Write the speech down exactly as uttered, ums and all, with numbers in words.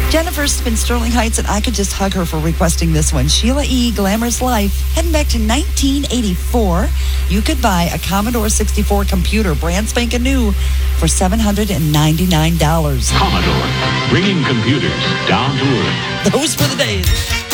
Jennifer's in Sterling Heights, and I could just hug her for requesting this one. Sheila E., Glamorous Life. Heading back to nineteen eighty-four, you could buy a Commodore sixty-four computer, brand spanking new, for seven hundred ninety-nine dollars. Commodore, bringing computers down to earth. Those were the days.